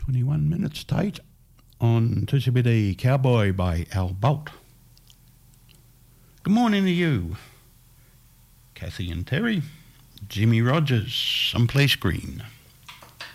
21 minutes tight on Tushibidi Cowboy by Al Bolt. Good morning to you, Kathy and Terry. Jimmy Rogers, Someplace Green.